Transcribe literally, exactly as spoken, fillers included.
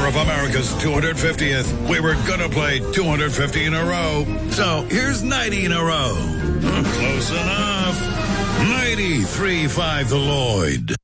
of America's two hundred fiftieth. We were gonna play two hundred fifty in a row. So here's ninety in a row. Close enough. ninety-three point five The Lloyd.